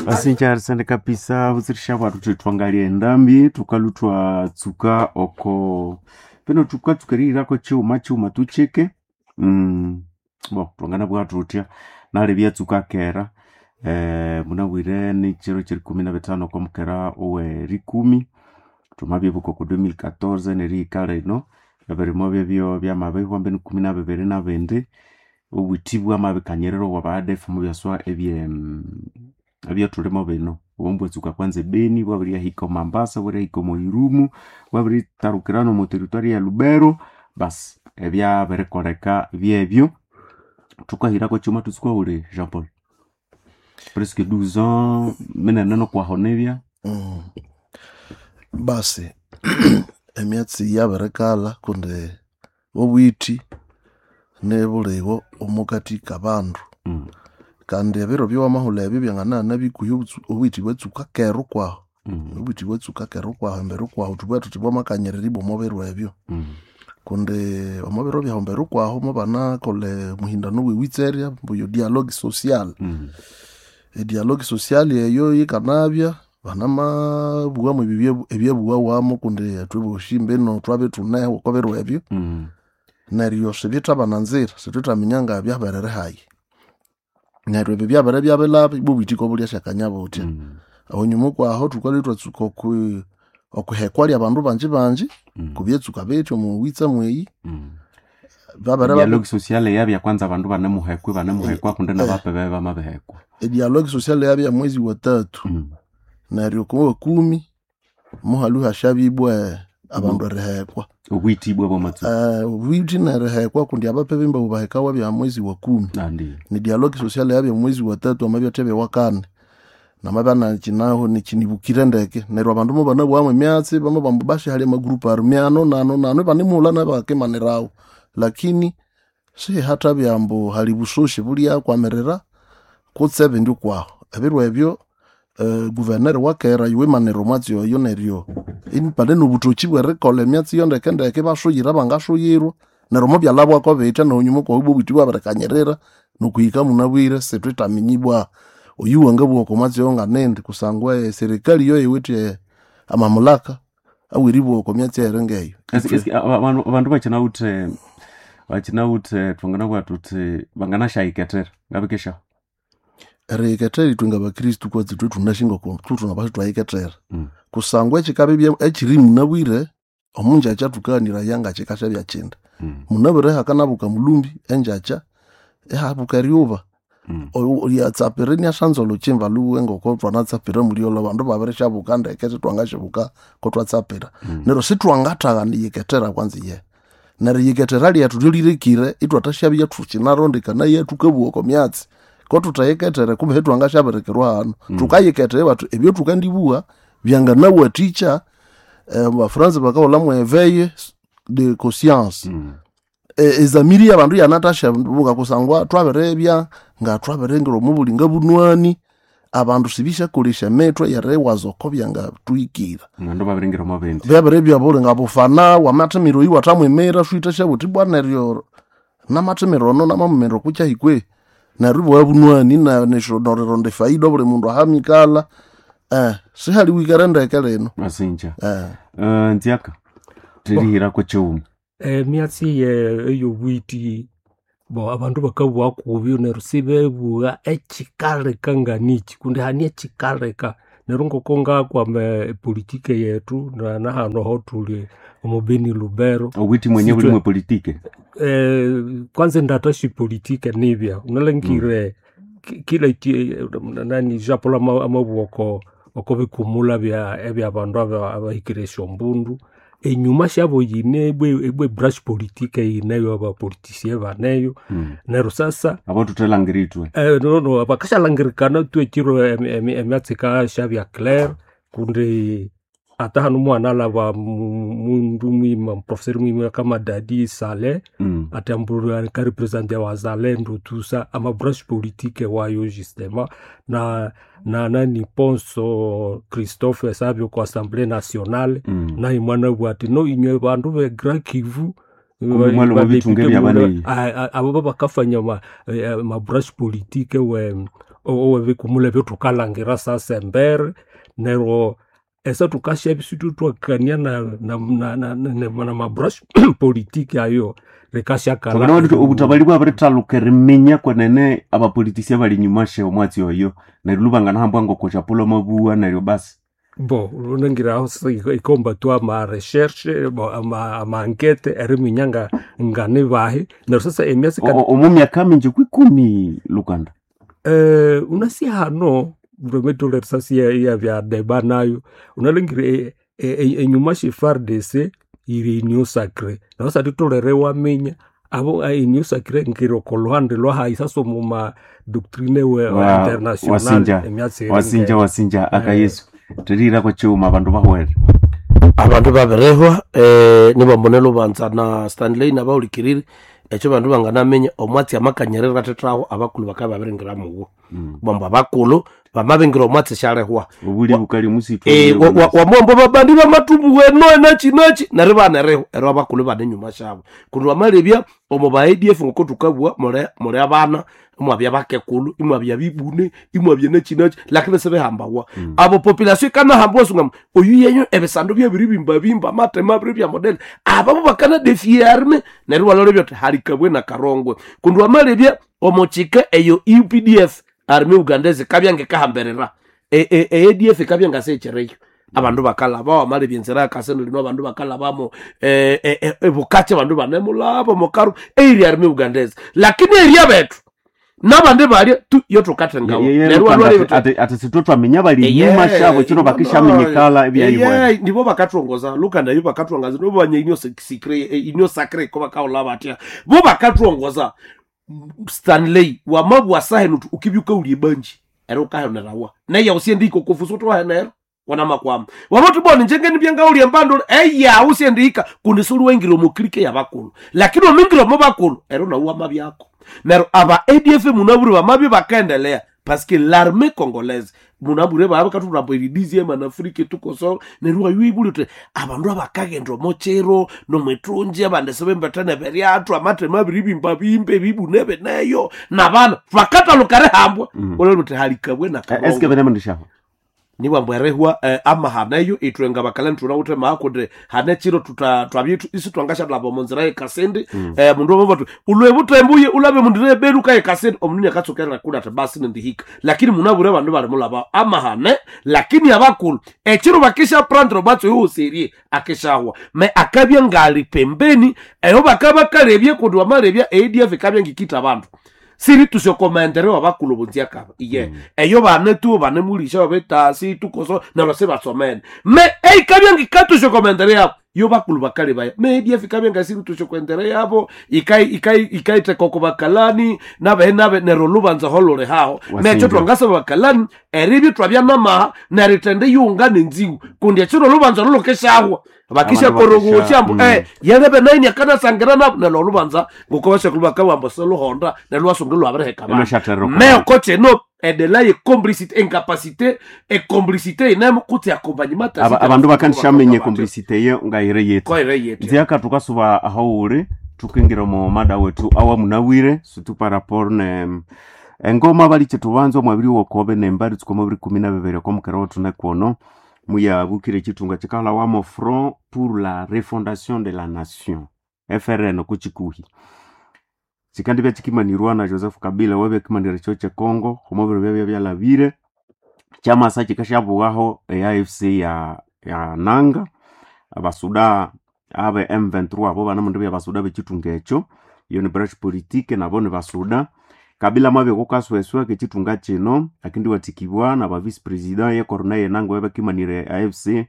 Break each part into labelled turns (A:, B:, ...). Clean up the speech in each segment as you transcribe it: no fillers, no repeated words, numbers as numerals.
A: Asinja sende kabisa uzirisha watu tutuangalie ndambi tukalutwa tsuka oko peno tuka tukarirako chuma tucheke bo tuangana bwatu utya nale bya tsuka kera munawire ni chiro chiri 15 kwa mkera owe rikumi tumabye buko ku 2014 neri kale no yaberimo byo bya mabeho mbene 12 na bende ubutibwa mabekanyerero wabade fumu byaswa ebya tulemo beno ombwe tsuka kwanze Beni bwabiri hiko Mambasa bwabiri hiko Moirumu bwabiri tarukirano mu territoire ya Lubero bas ebya berekoreka byebyo tukahirako chuma tutsukwa ule Jean Paul presque 12 ans mena nano kwa honevya
B: basi emyatsi yaberekala kunde obwiti nebulewo omukati kabandu kandi ebiro by'amahula ebyo byangana bikuyo obwiti bwetsuka kero kwaho obwiti bwetsuka kero kwaho mbere kwaho tubwatu tibwa makanyereri bomobero ebyo kunde omobero byahomberu kwaho mobana kole muhindano witseria mbuyo dialogue social dialogue social eyo yikanabya banama buwa mu ebyebuwa wamo kunde twiboshimbe no twabe tuneho kobero ebyo nariyo sebita bananzira setota minyanga byaberere hayi naryo byabere byabelabi bubitiko bulya shakanyabo uti ahonyumuko aho tukalitwa tsuko ku okuhekwali abantu banji kubyetsuka betyo mu witsa mweyi babere
A: dialogue social yabya kwanza abantu banemuhekwa kunde nabape baba mabehekwa
B: dialogue social yabya mwezi wa 3 naryo ko 10 muhaluha shabibwe abantu rehekwa
A: ubwitibwa bomatsu
B: ubwiti narehekwa kundi abape bimba ubahekawa bya mwezi wa 10 ni dialogue social yabya mwezi wa 3 amabya tebe wa 4 namabana kinaho ni kinibukire ndeke nerwa abantu mo bana bwamwe myatsi bamwe bambashi hali magroup armiano nano banimula nabake manerawo lakini si hata byambo hali busoshi bulia kwamerera kutsebe ndi kwaho ebirwa ebyo gouverneur wakera yiwe manero mwatsi yo neryo pande nobutoki bwerekole myatsi yo ndeke bashoyira bangashoyirwa nerwo mo byalabwa ko beta no nyumo ko ubwo bwitibwa barakanyerera nokuyika munabwire setweta minyibwa oyuwa ngabo ko mwatsi yo nganende kusangwa serikali yo yiwete amamulaka awiribo ko myatsi erengeyo
A: abantu bachina ute twangana kwatuti bangana shaiketera ngabikesha
B: reketeri twinga bakristu kwa zitu tunashinga ko tunabasha twayiketera kusangwa ekikabe ekiri munabwire omunja achatukanira yanga chikasha byachinda munabire hakanabuka mulumbi enjacha ehabuka riuba ya tsapereni ashanzolo chimva luwe ngoko twanatsapira muliyolo bantu baberesha bukanda ekete twangashibuka ko twatsapira nero sitwangataga niyeketera kwanziye nero yeketera lyatulirikire itwatashabya tuchinarondeka naye tukabuoko myatsi ko tutayeketera kumbe twangashaberekerwa hano tukayeketera batu ebyo tukandibuwa byanga nawe teacher ba France bakaola mu éveil de conscience ezamiri abantu yanatasha buka kusangwa twaberebya nga twaberengero mu bulinga bunwani abantu sibisha kolesha metro yarewazo ko byanga tuikira
A: ngando baberengero mu bende
B: baberebya bulinga bufana wa matemiro yi watamwemera shuitasha buti bwana ryo na matemiro no na mamero kucha hikwe na rubo abunwani na neshodorero nde faida bule mundu ahamikala sihali wikarenda ekaleno
A: asinja ntiaka tirihira ko chuma
C: myatsi eyo bwiti bo abantu bakabwa kubyo nerusibe buga ekikale kanganichi kundi hani ekikaleka nerungo konga kwa politike yetu na hano hotuli omobeni Lubero
A: obwiti mwenye buli mu politike
C: kwanza ndatashi politike nibya unalengire kila nani japola amabwoko okobikumula bya abantu abahikiresho mbundu enyuma shabo yine ebwe brush politique yineyo aba politiciens baneyo nero sasa
A: abo tutelangiritwe
C: no abakashalangirikana twekiro emyatsika shabya clair kunde atahanu mwana laba mundu mwima professeur mwima kama Dadi Saleh atamburu ka representer wa Zalendo tusa ama brush politique wayo justement na nani Ponso Christophe Sabio kwa Assemblée nationale na imwana bwati no inywe bandu be Grand Kivu
A: abo
C: baba kafanya ma brush politique we owevikumule vyo tukalangira sasa embere nero esa tukasha bisitu twakania na mabrush politiki ayo rekasha kala
A: tukana ubutabali bwa baretaluka rimenya kwenene abapolitisia bali nyumashe omwatsi oyo nerilubangana hambwango kocha polo mabua neryo basi
C: bo unengira aho ikomba tu ama recherche bo ama enquete eriminyanga ngane bahe nero sasa emyasi
A: omumya kaminje kwikumi Lukanda
C: unasi hano prometo sasi ya vya deba nayo unalengira enyumashi FARDC ireunion sacré na sasa tutolerewa menya abo ireunion sacré ngiro kolwande lwa haisaso mu ma doctrine we international
A: wasinja akayesu terira ko chuma abantu bahwere
B: abantu baberehwa nibambonelo banza na Stanley nabaulikirire echo bantu banganamenya omwatsi amakanyerera tetraho abakulu bakababiringira muwo bomba bakulu bamabengira omwatsi sharehwa
A: ubuli bukali musitu
B: wamombo babandi bamatumbu weno nachi naribana reho ero abakulu bane nyuma shabo kundu amalebya omo ba ADF ngoko tukabwa more abana mwabya bakekulu imwabya bibune imwabya nachi lakini sebe hambawa abo population kana hambwa sungam oyuyenyo ebesando bya bimba matema bya model abo bakana defiarme nerwa lolo byote halikabwe na karongwe kundu amalebya omochike eyo UPDF army ugandeze kabyange kahamberera ADF kabyange sechereyo abantu bakala bawa mali byenzera kasendo lino abantu bakala bamo bukache abantu banemulabo mokaru area army ugandeze lakini area betu nabande bali tu yotukate ngawo
A: nerwa lole ati situtwa menya bali nyuma shabo kino bakisha menyekala ebya yibo
B: nibo bakatrongoza Lukanda yo bakatrongoza no banye inyo sacré ko bakaola batia bo bakatrongoza Stanley wa mabu asahe ukibyuka uli banji ero kayo narawa na ya usiendi ko kufuso to hanero wana makwama wamoto boni njengeni byanga uli mbando eya usiendika kunisuru wengiro mukirike yabakulu lakini omingiro mabakulu ero na uwa mabyako nero aba ADF munaburu bamabi bakaendelea parce que l'armée congolaise munabure baba katubura boiridizie manafrike tukoso nerwa yibulute abandu abakagendro mochero no mwetrunje abandesebe mbatane beriatu amate mabiribi mbabimbe bibunebe nayo nabana fakata lukare hambwa ololute halikabwe na karongo
A: eske bene mandishaho
B: ni wambwerehwa ama hanayo itwenga bakalentu na ute maakode hanechiro twabitu isi twangasha labo monzira ekasende mundu bobotu ulwebuta embuye ulabe mundire beruka ekasende omunye katsokera kuda tabasi ndihika lakini munabure bandu bali mulaba ama hane lakini abakulu echiro bakisha prendre batso yo serie akishahwa me akabya ngali pembeni eyo bakaba karebye kudwa marebya ADF kabya ngikita abantu siri tushokomendere wabakulu bunzia kaba iye eyo bane tu bane mulisha babeta si tukoso na base basomene me kabya ngikatu shokomendere yabo yo bakulu bakali baya me ADF kabya ngasiri tushokomendere yabo ikai tekoko bakalani nabe nerolubanza holore hao me choto ngasa bakalani eribi twabya mama na ritende yunga nenziu kundi chiro lubanza lolokeshawa bakisha korogo cyambu yarebe nine yakana sangrana na lolubanza ngokobasha kulubaka wamboselo honda na lwasungelo abareheka ba me koche no edela ye complicité incapacité et complicité inam kuti accompagnement
A: abantu bakanshamenya complicité ye ngayire yetu nziyaka tukasuba ahawure tukingira mu mada wetu awa munawire sutu par rapport ne engoma bali chetubanzo mwabiri wokobe nembari tukomabiri 12 ko mukaro tunakwono muya bukire chitunga chikala wamo Front pour la refondation de la nation FRN kuchikuhi sikandi bya chikimanirwa na Joseph Kabila webe kimanira choche Kongo homobero bya lavire chama sachi kashabugaho AFC ya nanga abasuda abe M23 abo bana mundu bya basuda bechitungecho iyo ni branch politique nabone basuda Kabila mabe kokasweswa ke chitunga chino akindi watikibwa na ba vice president ye Corneille Nango webe kimanire AFC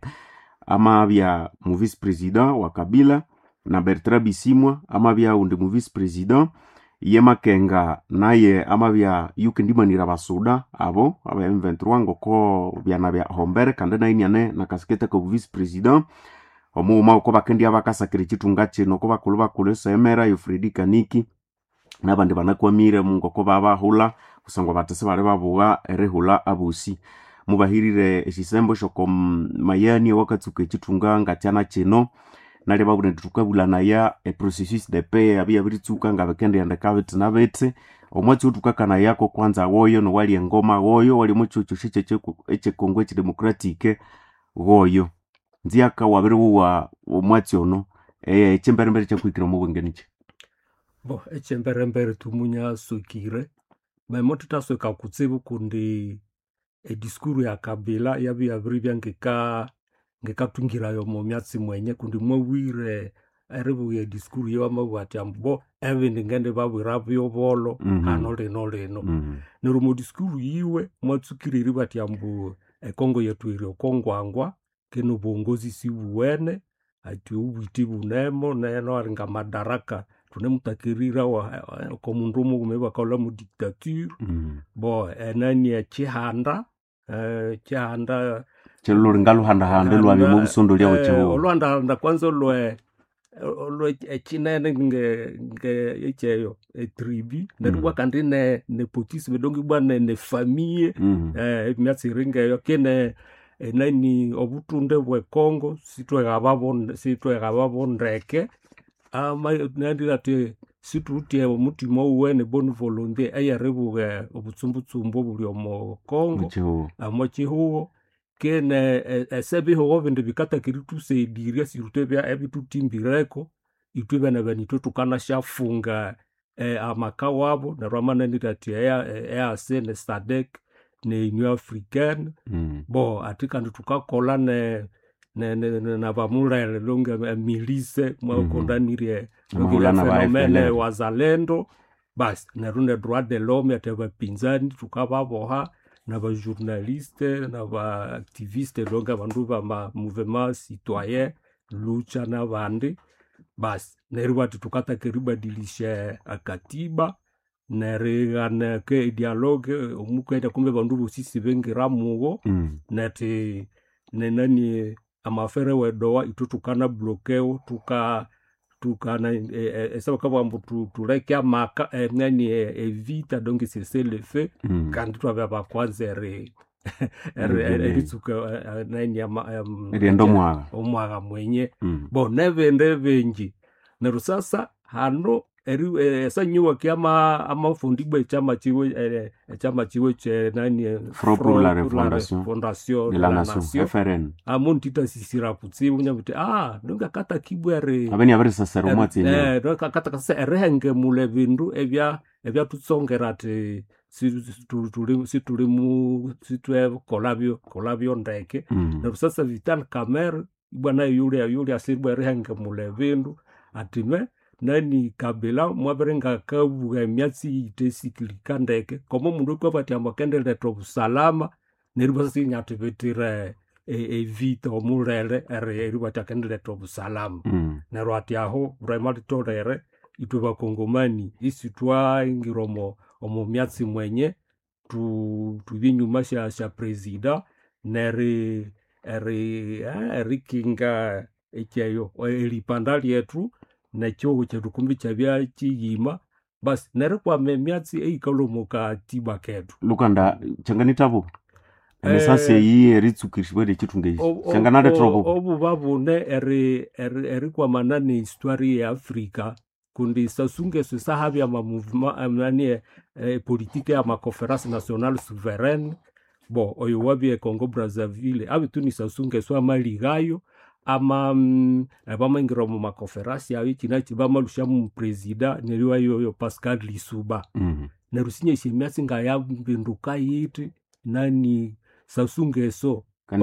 A: ama bya mu vice president wa Kabila na Bertrand Bisimwa ama bya undi mu vice president ye Makenga naye ama bya yuke ndimanira basuda abo aba M23 ngoko byana bya Hombere kandi na inyane na kaskete ko vice president omuma uko bakendi abakasakire chitunga chino ko bakulu kulesa emera yo Fredi Kaniki nabandi banakwamire ngoko babahula kusangwa batese bari babuga erehula abusi mubahirire ekisembo shoko mayani wakatsuke chitunga ngatyana chino nali babuna tukabulana processus de paix abya biritsuka nga bakende yandeka bithi na bithi omwatsi utukakana yako kwanza woyo no wali engoma woyo wali muchucho eche Congo eche democratique woyo nziaka wabiri wa omwatsi ono echemberembere chakwikira mu bwengeniche
C: bo echemberembere tumunya sokire memo tutasoka kutsibu kundi ediskuru ya Kabila yabi yabribya ngekatungira mu myatsi mwenye kundi mwawire eribu ya diskuru yewa mabwati ambo ebindi ngende babwira byobolo hano lino nero mu diskuru yiwe mwatsukiriri bati ambu Kongo yetu iri okongwangwa keno bongozi si buwene ati ubwiti bunemo neno aringa madaraka tunemutakirira ko mundu mugume bakola mu dictature bo enani ya chihanda
A: chelo ngalo handa lwa mu busondo lya wecho
C: olwanda kwanza lwe chinene nge echeyo tribi ndikuwa kandi ne potisme donc bwana ne famille myatsi ringeyo kene nani obutunde bwe Kongo sitwe gababondeke nandira te situtie omutima uwene bonne volonté ayarebuge obutsumbutshumbo buli omo Kongo amochihuo kene esebiho bindi bikatakiri tusaidiria sirutebya ebitutimbireko itwebana banito tukana shafunga amaka wabo na ramana nitati ne SADC ne Union Africaine bo atikandi tukakola na bamulele longa milice mwakondanire fenomene wazalendo bas nerunde droit de l'homme ateba pinzani tukababoha na ba journaliste na ba activiste donc abandu ba mouvement citoyen lucha na bandi bas neribati tukatakiribadilisha akatiba nerigana ke dialogue omukenda kumbe bandu bosisi bengira mugo nati nenani amafere wedowa itutukana bloqueo tukana esaba kabambu tuleke amaka nani evita donc c'est le fait quand tu avais pas kwanza eritsuka nani
A: endo
C: mwaga mwenye bo nevende venji nero sasa hano esanyuwa kiama amafundibwe chama chiwe che nani
A: Front pour la
C: Fondation
A: de la Nation FRN
C: amontita sisira kutsibu nyabuti ndonga kata kibwere
A: abeni abere sasero mwatsi
C: ndonga kata kasa erenge mule bindu ebya tutsongera te situe kolabyo ndeke na sasa Vital Kamerhe bwana yule asibwe erenge mule bindu atime nani Kabila mwaberenga kabuga myatsi itesikilika ndeke komo mundu kwa bati amakende leto busalama neriba sinyatibetire evita omulele eriba takende leto busalama nero ati aho vraiment tolere ituba kongomani isitwa ingiromo omo myatsi mwenye tubinyuma sha president neri kinga echeyo elipandali yetu na chogo chetu kumbi chabya chiyima basi nerikwa myatsi eikalomoka tiba ketu
A: lukanda changanitabo esansi yi eritsukishibwe chitunge changanade trobo
C: obu babune erikwa manani histoire ya Afrika kundi sasunge sahabi ya mouvement amani politique ya ma conférence nationale souveraine bo oyo wabi Congo Brazzaville abituni sasunge so amaligayo bamangira mu makonferansi yawe kinachi bamalusha mu president neriwa yoyo Pascal Lisuba nerusinye ishimyatsi nga yabinduka yiti nani sasungeso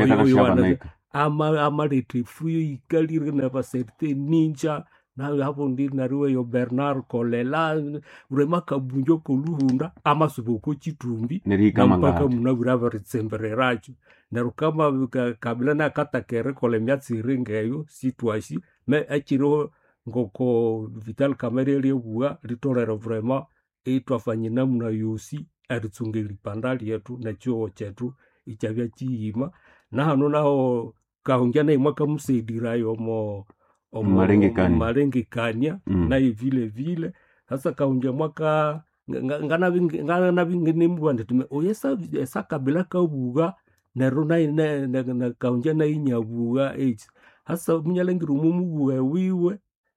C: amalete fuyo ikalire na baserte ninja na hapo ndi nariwa yo Bernard Kolela urema kabunjo koluhunda amasubuko chitumbi mpaka munabura baritsembereracho nerukama Kabila na katakere kole myatsi ringeyo situashi me achiro ngoko Vital Kamerhe liyebuwa litorero vraiment itwafanyina muna yosi aritsungeli pandali yetu na chuo chetu ichabya chiyima na hano naho kahongya na imwaka musedirayo malengekania na vile sasa kahongya mwaka ngana bingine mbwande tume oyesa Kabila kabuga nero na kaunja na inyabuga hasa munyalengira umubuwe wiwe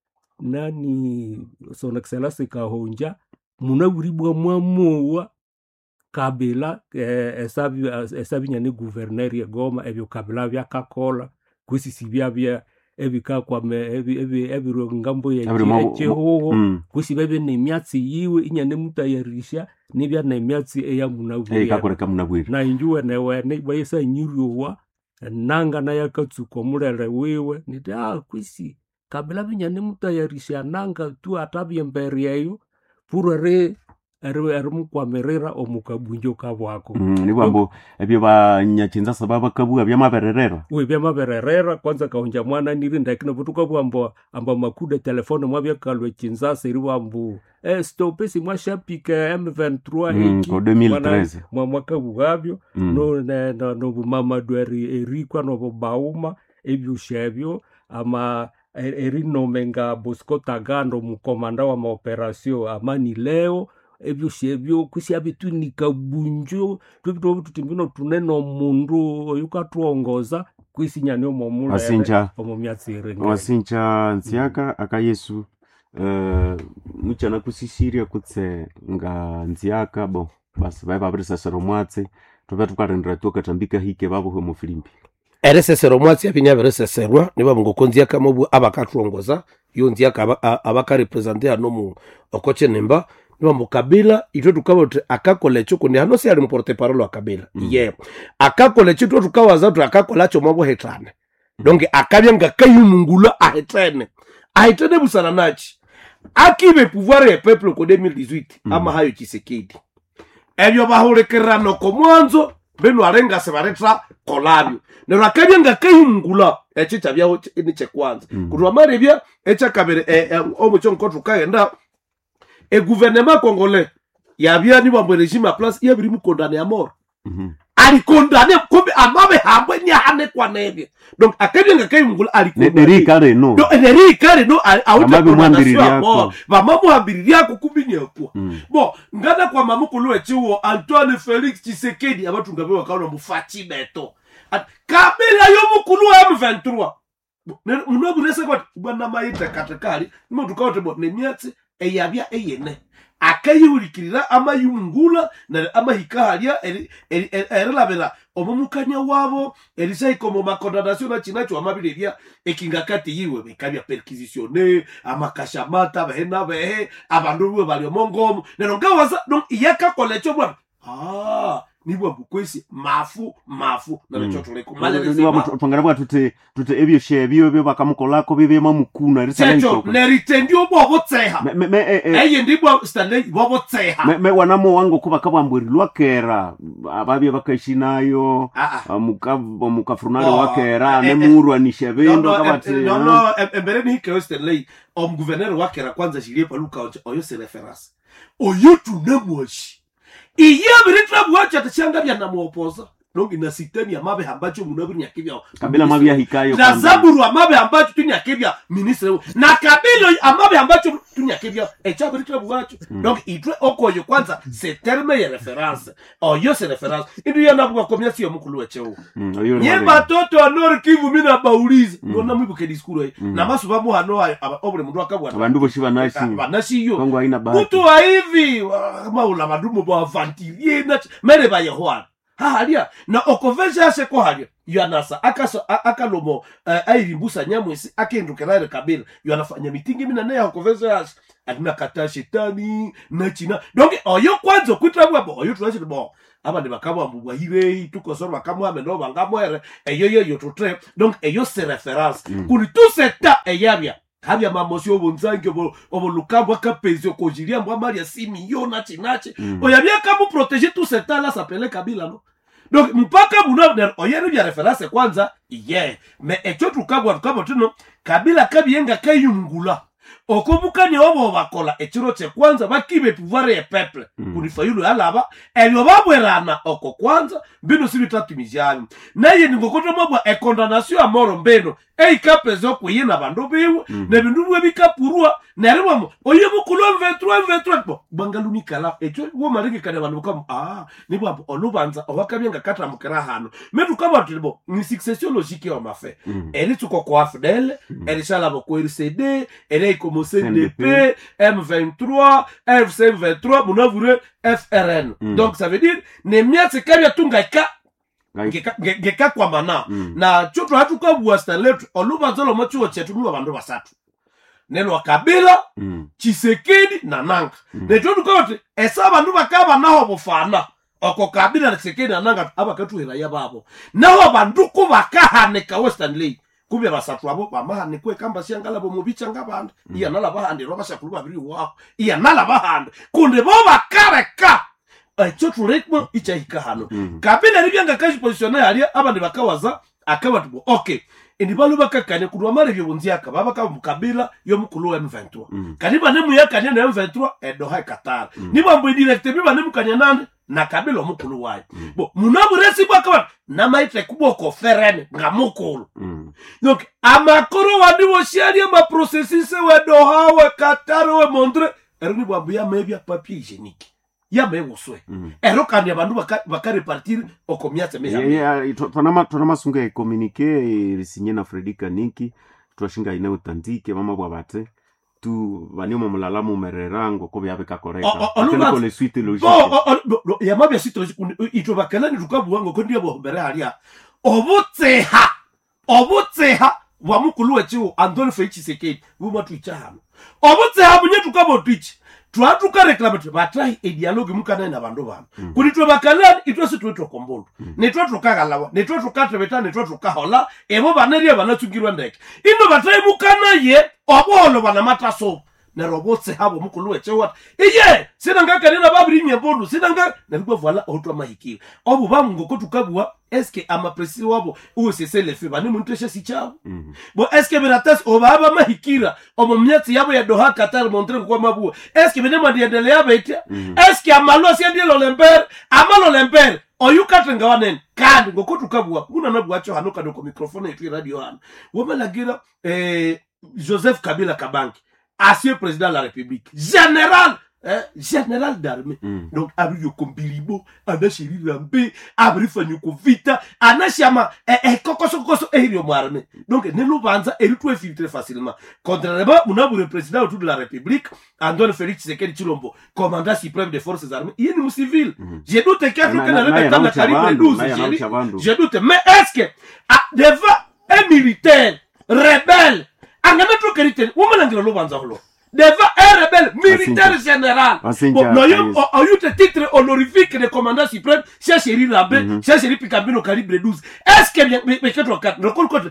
C: nani son excellence Kahonja munabiribwa mwamowa Kabila esabinyane gouverneur ye Goma ebyo Kabila byakakola kwisi bya ebikakwa ebiro ngambo ye cheho kwisi bebe nemyatsi yiwe inyane mutayarisha nibya nemyatsi eya munabwiri
A: kakoreka munabwiri
C: na injuwe newe bayesa nyiriwa nanga na yakatsuko mulele wiwe niti kwisi Kabila binyane mutayarisha nanga tu atabyemberyeyo purere mukwamerera omukabunjo kabwako
A: nibambo ebyo banyachinza sababa kabuga byamabererera
C: byamabererera kwanza Kahonja mwana niri ndakina butuka bwambo amba makude telefone mwabya kalwe chinza seri bambu stop si mwashapika M23
A: ko 2013
C: mwaka bwabyo no mama dweri erikwa no bauma ebyo shebyo ama erinomenga Bosco Tagando mukomanda wa maoperasio Amani leo ebyo shebyo kusyabitu nikabunjo tutimbino tuneno mundu oyukatuongoza kwisinyane omomula omumyatsire
A: wasincha nziaka aka Yesu muchana kusishiria kutse nga nziaka bo basi baba brisasero mwatse tuba tukarendera tukatambika hike babo mu Filimbi
D: eresesero mwatsi abinyabereseserwa niba mungokonzia kama bu abakatuongoza yo nziaka abakarepresenter ano mu okoche nemba niba mukabila ito tukabote akakola chuko ni hano si ali mporte parole wa Kabila akakola chito tukawaza tu akakola cho mabo hetane donc akabyenga kayumungula ahetene busana nachi akibe pouvoir ya peuple ko 2018 ama hayo Tshisekedi ebyo bahulekerano ko mwanzo beno arenga sebaretra kolabyo nero akabyenga kayumungula echicha byaho ni che kwanza kutwa mari bya echa kabere omuchonko tukagenda gouvernement congolais yabya ni bamwe regime place yabiri mu condamné à mort ali condamné comme amabe hambwe ni hane kwa nebe donc akabyenga kayumungula ali
A: condamné no
D: amabe mwambiriryako bamamwambiriryako kubinyako bon ngada kwa mamukulu echiwo Antoine Felix Tshisekedi abatunga bewa kaona mufati beto Kabila yo mukulu wa M23 munobunese kwa bwana mayita katakali nimo tukaote bo nemyatse eyabya eyene akayulikirira amayungula na amahikahalia erelabera omumukanya wabo erisayiko mu makondamnation na chinacho amabirebya ekingakati yiwe bekabya perquisitionner amakashamata bahena behe abandu bwe bali omongomo nero ngawaza donc yakakolecho bwa nibwa bukwesi mafu na chotoleko
A: malele tongana bwa tute ebyo shebyo byo bakamukolako bibe mamukuna
D: risenjo neritendio bobo tseha eye ndibwa Stanley bobo tseha
A: me wanamo wango kuba kabambwiri lwakera ababye bakashinayo mukafrunari wakera nemuru anishebendo kabati
D: no embere ni hike Stanley gouverneur wakera kwanza jilie paluka oyo se reference oyo tunemwashi iya biritra bwacha tachanga bya namuopoza nongi na siteni amabe ambacho munabiri nyakibya
A: Kabila mabya hikayo
D: na zaburu amabe ambacho tunyakibya ministre na Kabila amabe ambacho tunyakibya echa biritra bwacho donc itwe okoyo kwanza c'est terme ya référence oyo c'est référence indu yana bwa komyasi yo mukulu wecheo nyemba toto anor Kivu mina baulize ndona mwibuke diskuro na masuba mu hano obule mundu akabwa
A: abandu boshiba
D: nashi yo
A: kongo haina bahati
D: mtu wa hivi maula madumo bwa vantilier na mere ba Yohana halia na okoveja seko halia yanasa akalomo airimbusa nyamwesi akendukera Kabila yanafanya mitingi mina naye okoveja adina kata shetani na china donc oyo kwanza kwitrabwa bo oyo tulashi bo abandi bakabwa mbwahire tukosoro bakamwa meno bangamwere eyo tutre donc eyo c'est référence kuri tout cet eyabya habya mamosyo bonzange obo lukabwa kapezio kojiria mbwa Maria Simiyo na chinache oyabya kamu protéger tout cet là s'appelle Kabila no donc mpaka buno oyere bya référence kwanza mais echo tukabwa tuno Kabila kabyenga kayungula okobukani obo bakola echiro che kwanza bakibe pouvoir ya peuple kunifayulu alaba elyo babwerana oko kwanza bino sibitatu mijani naye ningokoto mabwa condamnation à mort mbeno eikapezo kuyina bandu biwe nebindu bwe bikapurua neribamo oye mukulu 23 bo bangalunikala ekyo wo maringi kane bandu kam nibwo olubanza obakabyenga katamukira hano metu kama tulibo ni succession logique ya mafe eri tuko kwa FDL eri shala boko RCD eri comme CNDP M23 FC23 munavure FRN donc ça veut dire ne miatse kabya tungaika ngeka kwa mana na choto hatukabuwa stanletu olubanza lo machuo chetu nuwa bandu basatu neno Kabila Tshisekedi na Nanga neto dukote esa bandu bakaba naho bufana oko Kabila na Tshisekedi na Nanga abakatuhera yababo naho bandu kubakaneka Western League kubya basatu abo bamahane kwe kamba siangala bo mubica ngabandi iya nala bahande robashakulu babiri wao iya nala bahande kunde bo bakareka choto rekmo ichahika hano Kabila ribyanga kaji positionner ali abandi bakawaza akabatubo okay indibalu bakakane kudwa mare byobunziaka babaka mukabila yo mukulu wa M23 kaniba nemu yakanye na M23 edoha Qatar niba mbo direct biba nemu kanye nande na Kabila mukulu wayo bo munaburesi bwaka na maitre kuboko ferene ngamukulu donc amakoro wadiwo shiali ma processus we doha we Qatar we Mondre eruni bwambu ya mebya papier hygiénique ya mewuswe kandi abantu bakarepartir okomyatse meya
A: twana sunga communiquer risinye na Fredika Niki twashinga ine authentique mama bwabate tu banyo mulalamu mererango ko byabeka koreka akiko le suite logique
D: ya mabya suite logique ito bakala ni rukabuwango ko ndiye bombere halia obutseha wa mukulu wechiwo Antoine Felix Tshisekedi buma twichahano obutseha bunye tukabo twich twatuka reclamate batrai e dialogue mukana na bandu bana kuri twe bakalani itwe situ tokombondo netwe tukagalawa netwe tukatebeta netwe tukahola ebo banerie banatungirwa ndeke ino batrai mukana ye obolo bana mataso na robotse habo mukulu wechewa iye sinanga na babiri nyebondo sinanga nalikuwa voila otwa mahikira obu bamungo ko tukabwa eske ama presi wabo usese le fe bani munteshe si chao bo eske beratas obaba mahikira omo myatsi yabo ya Doha Qatar montre kwa mabu eske benema diendelea bete eske amalo si ndilo lemper amalo lemper oyukatenga wanen kandi ngoko tukabwa kuna nabwacho hanoka doko microphone yetu radio hano wamalagira Joseph Kabila Kabange ancien président de la République général d'armée donc abri yokombilibo anashiri rambe abri fanyuko vita anashama kokoso ehiro armée donc nelo banza eritu filtrer facilement contrairement munabure président autour de la République Antoine Félix Tshisekedi Tshilombo commandant suprême des forces armées il est civil je doute qu'il y a quelqu'un dans calibre 12 je doute mais est-ce que devant un militaire rebelle angametro keriten womanangira lobanza holo devant un rebelle militaire général no yo te titre honorifique de commandant suprême Chéri Rabé Chéri Pikambino calibre 12 est-ce que bien ketro 4 rekol kote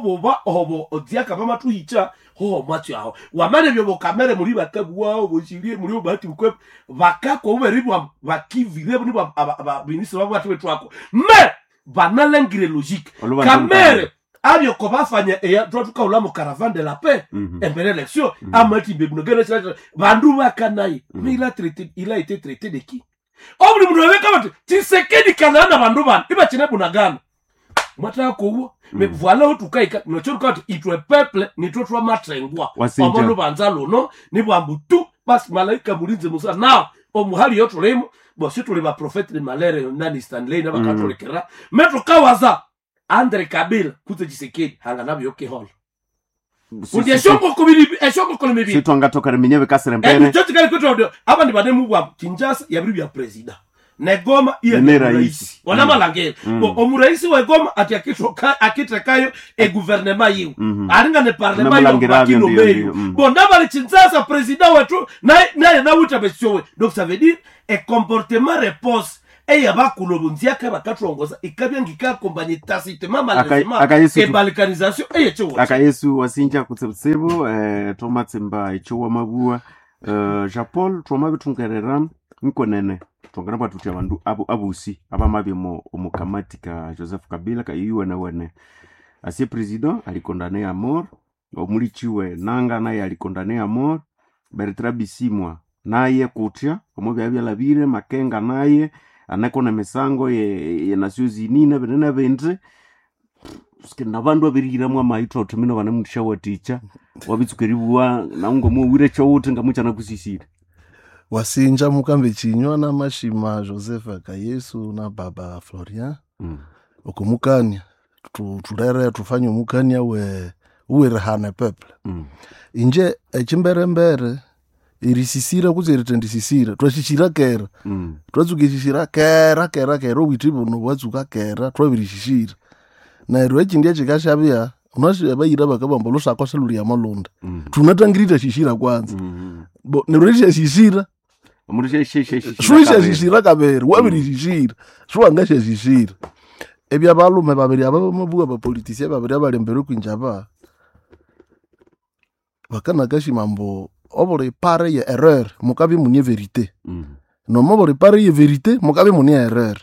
D: obo odiaka mama tu hicha matu aho wamane byo kamera muri bakabwa oboshiriye muri obati ukwe bakako uberibu bakivire muri ba ministre babo batwe twako mais banalengire logique kamera abyo ko bafanya tuka ulamo caravane de la paix mbere élection amati bebunogere bandu bakanayi mais il a été traité de qui obuli mundu weka bati Tshisekedi kanana bandu bana iba chine bunagana mwata ko mais voilà otukaika no choruka itwe peuple ni twa matrengwa omuntu banzalo no ni bwambutu bas malaika mulinze musa now omuhali yotulemo bo situ le prophète de malheur nani Stanley na bakatolekera metro kawaza Andre Kabila kuze Tshisekedi hanga nabyo keholo Udia shoko komili
A: situ angatoka remenyewe kasere mbere
D: chote kali kuto aba ndi bademu bwa Kinshasa ya bibya president na Goma iye rais wana malangere omuraisi wa Goma akitekayo gouvernement yiwe alinga ne parlement yo bo ndabali Kinshasa president wetu na wuta beshowe donc ça veut dire un comportement réponse yabakulobunziaka bakatrongoza ikabya ngika kombanye tacitement malheureusement balkanisation eyecho
A: akayesu wasinja kutsebsebo tomatsemba echo mabua Jean Paul troma bitungerera nkonene tongana batuti abandu abusi abamabye mu kamatika Joseph Kabila kayuwe na wene asie president alikondane à mort omulichiwe Nanga naye alikondane à mort Bertrand Bisimwa naye kutia omobya byalabire Makenga naye anakona mesango ye Nations Unies na benena benze tusikena bandu abirira mwa maitro utemino bana mundisha wa teacher wabitsukeriwa na ngo mu wire chowote ngamuchana kusisira
B: wasinja mukambe chinywa na mashima Joseph Kayesu na baba Florian okumukania tulere tufanye mukania we rehane people inje echimberembere irisisira kuzeretendisisira twashishira kera twazukishira kera witibo no wazuka kera twabirishishira na rwechi ndiye chikashabia unashibayira bakabamba lusako seluri ya malonda tunatangirita shishira kwanza bo nerwechi shishira
A: amurisha
B: shishira kabere wabirishishira shwanga shishira ebya balume babiri abamubuga ba politiciens babiri abalembere kwinjaba bakana kashi mambo obore pare ye erreur mukabi munye vérité no mobore pare ye vérité mukabi munye erreur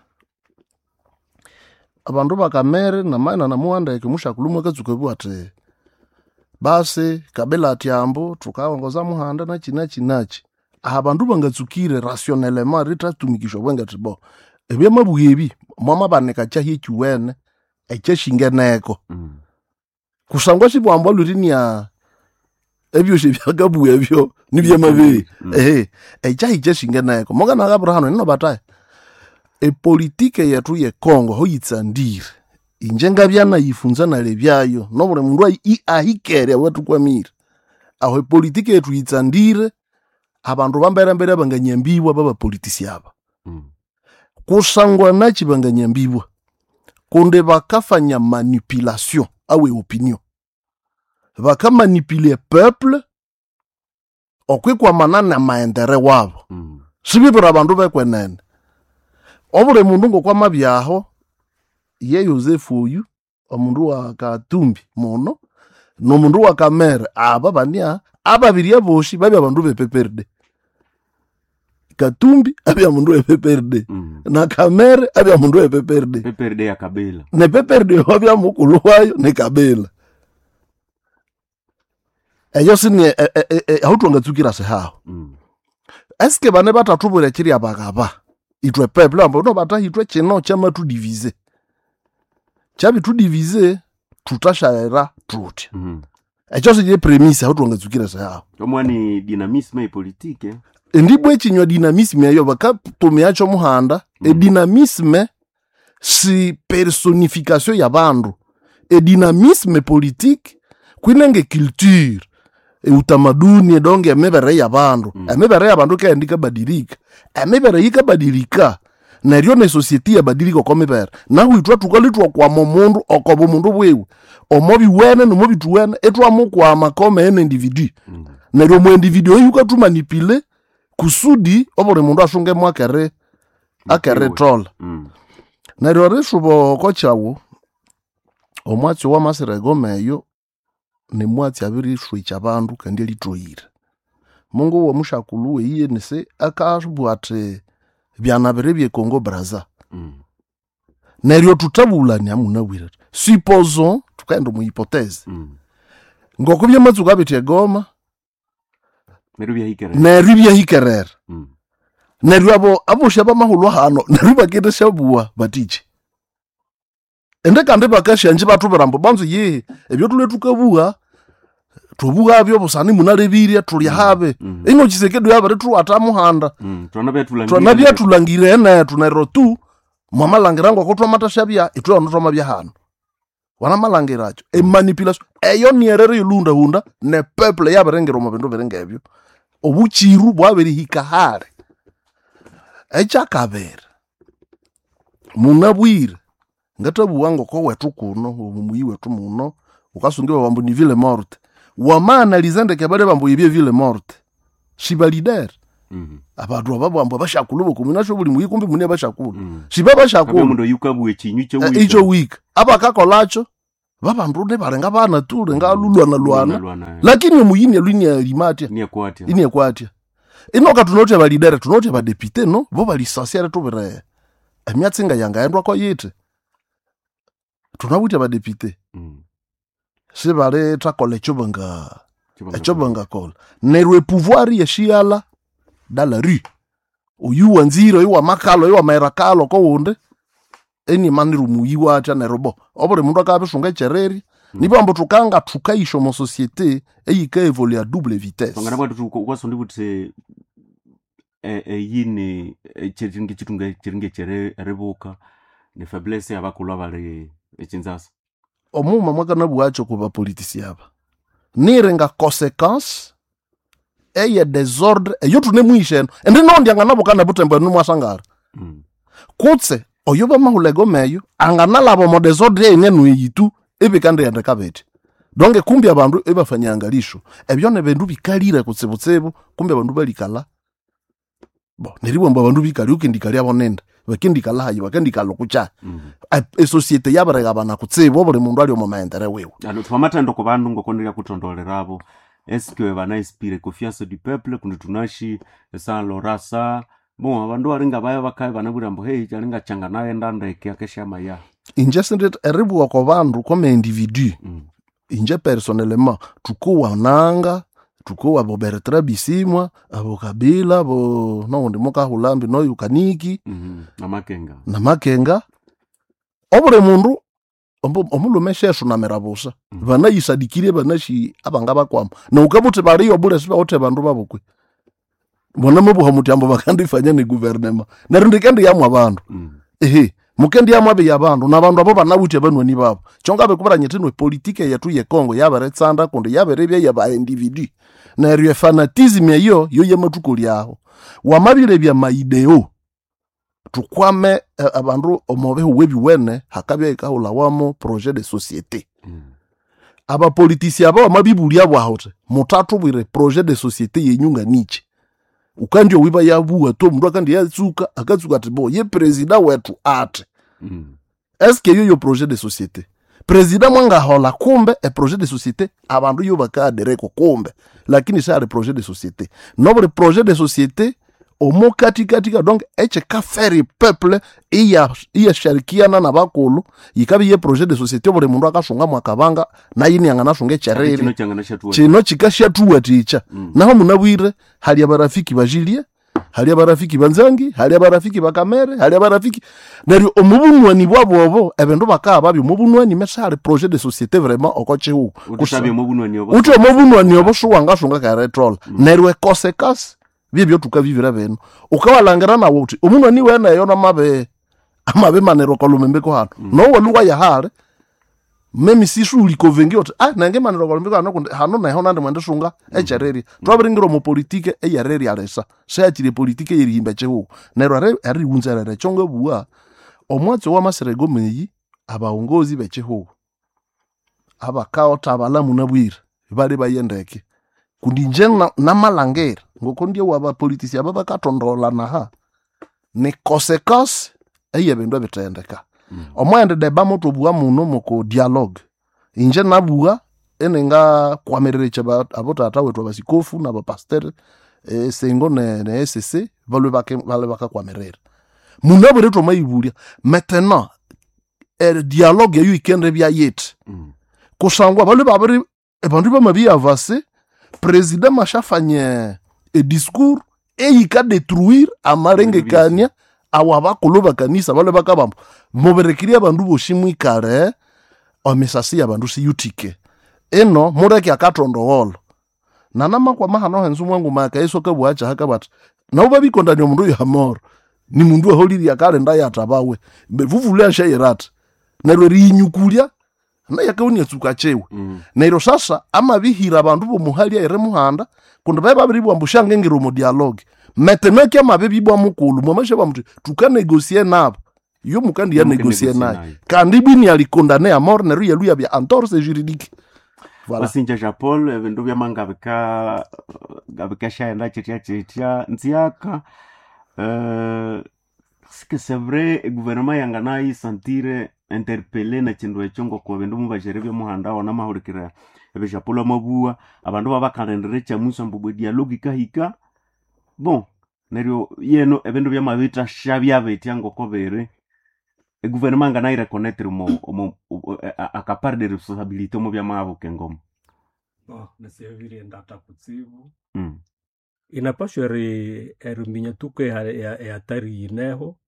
B: abandu bakamere na maana na muanda ekimushakulumu kazukebu ate base kabela atyambo tukaongoza muhanda na chinachi abandu bangatsukire rationnellement ritatumikishwa bwenga tibo ebya mabuyebi mama baneka chahi chiwene echeshingeneko kusangwa sibwambo lutinia ebyo shebyagabu ebyo nibye mabe echahi cheshingeneko moga na Abraham no bataya politique yetu ye Kongo hoyitsandire injenga byana yifunza na lebyayo no bure mundu ahikere watu kwamira aho politique yetu yitsandire abandu bambere banganyambiwa baba politicians aba kusangwa nachi banganyambiwa konde bakafanya manipulation awe opinion bakamanipuler peuple okwe kwa manana maendere wabo sibibura abandu bekwenene obure mundu ngo kwa mabyaho ye Yosefu uyu omundu wa Katumbi muno no mundu wa Kamere aba bania ababiri aboshi babi abandu bepeperde Katumbi abya mundu epeperde na Kamere abya mundu epeperde
A: ya Kabila
B: ne peperde abya mukulu wayo ne Kabila eyo sini hautonga tsukira se hao eske bane batatubure kiri abagaba itwe peuple ambo no batahitwe chino chama tu diviser chabi tu diviser tutashara truth echo sije premise hautonga tsukira se hao
A: omwani dynamisme politique
B: ndibwe chinywa dynamisme ayo bakapomeacho muhanda dynamisme si personification ya bandu dynamisme politique kwinenge culture utamaduni donge emebere ya bandu emebere ya bandu kaendika badilika emebere yikabadilika neryo ne society ya badilika kwa mebere na huitwa tukalitwa kwa mundu okobo mundu bwewe omobi wene no mobi tuwene etwa mu kwa makome ene individu neryo mu individu yuka tu manipule kusudi obore mundu ashunge mwakere akere troll neryo reshubo kochawo omwatsi wa masirego meyo ne mwatsi abiri shwicha abantu kandi litoyira mungu wa mushakuluwe iye nese akashubwate byanabere bye Congo Brazza neryo tutabulani amuna wira supposons tukaenda mu hypothèse ngokubye matsuka bitie Goma neryo bya hikerera neryo abo shaba mahulwa hano neryo bakete shabua batiche ende kandi bakashanje batuberambo banzu ye ebyo tule tukabuha tubuha byo busani munalebirya tuli habe ino chisekedo yabere tu atamuhanda twanabya tulangire na tunero tu mamalangirango akotwa matashabya itwe onotoma bya hano wana malangiracho manipulation eyo nierere yulunda hunda ne peuple yaberengero mabendo berengebyo obuchiru bwaberi hikahare echakabere munabwire ngatabuwango ko wetu kuno umuyi wetu muno ukasungiwa bambu ni ville morte wamaanalize ndeke bale bambu yibye ville morte shibalider abantu ababambu bashakulubo kumunasho buli muyi kumbi mune bashakulu shibaba shakulu
A: mundo yukabuwe chinyu cyo week
B: icho week abakakolacho babandu ne barenga bana tule ngalulwana lakini muyini lwini ya limati ni ekwatia inoka tunote balidere tunote ba député no bo bali sincere tubere emyatsinga yanga endwa ko yite tunawita ba député sebale takole chobanga kola nerwe pouvoir ya shiala dans la rue uyu wanziro uyu makalo uyu maerakalo ko wonde eni maniru muyiwa acha nerobo obore mundu akabisunga chereri niba mbo tukanga tukaisho mo societe eyika evolue à double vitesse
A: tongana bwa tukwasondi kuti yini chiringe chere rebuka ne faiblesse abakulwa bali echinzasa
B: omuma mwakana bwacho kuba politisi aba nirenga consequence eye desordre eyo tune mwisheno ende nondi angana bukana butembe no mwasangara kutse oyo bamahulego meyo angana labo mo desordre yenye nuyitu ebikande yanda kabete donge kumbi abantu ebafanya angalisho ebyone bendu bikalira kutsibutsebo kumbi abantu balikala bo neribo mba abantu bikali ukindikali abonenda bakindikala hayi bakindikala kucha societe yabarega bana kutsibo buri mundu ali mu maendere wewe
A: ano twamatando ko bandu ngokondera kutondolerabo est-ce que bana inspire confiance du peuple kundi tunashi sans lorasa bon abantu aringa bayo bakaye bana burambo hey aringa changa naye ndandeke akesha maya
B: inje sendet eribu ko bandu comme individu inje personnellement tukuwa nanga tukuwa bo Bertrand Bisimwa abo Kabila bo nondi moka hulambi no yukaniki na makenga obure mundu omulumesheso na merabusa bana yisadikire banashi abanga bakwama na ukabuti bari obure siba ote bandu babukwe bona mubuha mutyambo bakandifanya ni gouvernement na rindikendi yamwa abantu mukendi yamwabe yabandu nabandu abo banabuti abanwani babo chonga bekubara nyetinwe politike yetu ye Kongo yabaretsanda kundi yaberebye yaba individu na rie fanatisme yo yematukuliaho wamabire bya maideo tukwame abandu omobe webiwene hakabya ikahula wamo projet de société aba politiciens aba mabibulia bwahote mutatu bwire projet de société yenyunga niche ukandio wiba yabuwa to mndu akandi yatsuka akatsuka tibo ye president wetu ate est-ce que yo projet de société president mwanga hola kumbe projet de société abandu yo bakadereko kumbe lakini ça le projet de société nobre projet de société omo katika donc eche ka faire peuple iya sharikiana na bakulu yikabi ye projet de société bore mundu akashunga mwakabanga na yini yangana shunge chereri chino chikashatuwa ticha naho munabwire hali abarafiki bajilie hali abarafiki banzangi hali abarafiki bakamere hali abarafiki nari omubunwani bwabo ebendo bakaba babi omubunwani mesale projet de société vraiment okoche hu
A: kushabe omubunwani obo
B: uto omubunwani obo shuwanga shunga ka retrol nerwe consequence bibyo tukavivira beno ukawalangira na wuti umuntu ni wena yona mabe manero kolumembe ko hano no waluwa ya hare memi sishu likovengi oti nange manero kolumembe ko hano na hona ndimwe ndishunga echereri twabringiro mu politique eyareri alesa sayatire politique yeri himba chehu nero ari unzara chongo buwa omwatsi wa maserego meyi abaongozi bechehu abakao tabalamu nabwira bali bayendeke kundi njena na malangera ngokondia waba politisi ababa katondola naha ni consequence eyebendo betendeka omwende deba moto buwa muno moko dialogue inje nabuwa enenga kwamerere chaba abotata wetu basikofu na bapasteur sengo ne SCC vale baka kwamerere munabure to mayibulia maintenant dialogue yu ikendre bya yet kusangwa vale babiri ebandu bamabi avance président machafanye discours eyika détruire amarengekania awabakulu kanisa bale bakabambo moberekiria bandu boshimwi kare omesasi abandu siyutike eno mureke akatondowolo nanama kwa mahano henzu mwangu maka eso kabwacha hakabata na ubabikonda ni mundu yamoro ni mundu holiri yakale nda yatabawe bevuvulia shayirata nero rinyukulia na yakawunya tsuka chewe nero sasa ama bihira abantu bo muhali ere muhanda kundi baba biri bwambushanga ngiro mu dialogue metemeke amabebi bwa mukulu mwamashe bamtu tukanegocier nabo yo mukandi ya negocier naye kandi bini alikondane ya mort nero yaluya bya entorse juridique
A: voilà basinja Japol evendo bya manga bika shaenda chitia nziaka c'est vrai gouvernement yangana yi sentire interpeller na chindu echongo ko bendo mubajerebye muhanda ona mahurikira ebe Japolo mabuwa abandu babakalendere cha muso mbubwe dialogue kahika bon neryo yeno ebendo bya mabita shabya betyango kobere gouvernement ngana ireconnaître mo akapar de responsabilité mo bya mabo kengom
C: na seviri ndata kutsibu inapaswa eri minyatuko ya hatari ineho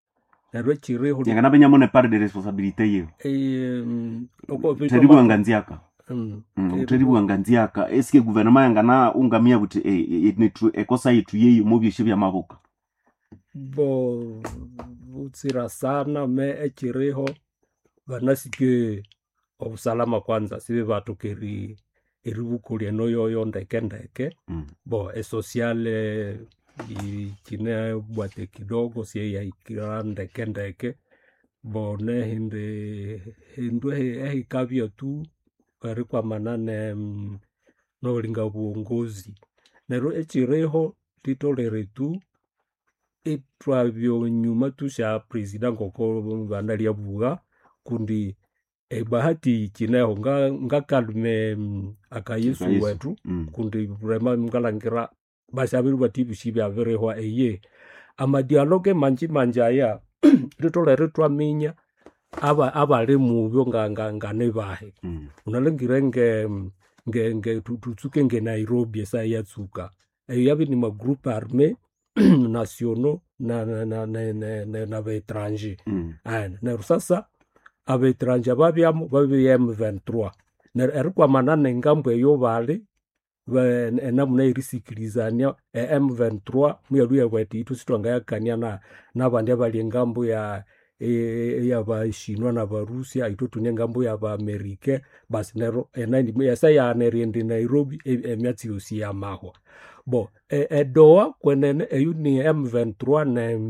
C: neryo ekiriho
A: yangana benyamone part de responsabilité yiyo teribu anganziaka teribu anganziaka eske gouvernement yangana ungamia buti nitu ekosa yitu yeyo mubyeshe bya mabuka
C: bo butsira sana me ekiriho banasike obusalama kwanza sibe batukeri eribukulia noyoyo ndeke bo esociale ikine bwate kidogo sie ya ikira ndeke bo ne hindu ikabyo tu kari kwa manane no linga buongozi nero echireho titolere tu etwabyo nyuma tusha president koko bandalia buga kundi bahati kineho nga kalme akayesu wetu kundi vraiment ngalangira bashabiru batibishi bya verehwa eye ama dialogue manjaya ritolere twaminya abali mubyo nga nebahe unalengire nge tutsuke nge Nairobi esa yatsuka yabi ni ma groupe armé nationaux na étranger na sasa abetranja babyamo M23 erikwa manane ngambo eyo bali enamuna irisikilizania M23 muyaluya bwati tusitwanga yakania nabandi abali ngambo ya bashinwa na barusia itutunya ngambo ya baamerika basi nero enani yasa ya nerindi Nairobi emyatsi yosi ya mahwa bo edoa kwenene eyuni M23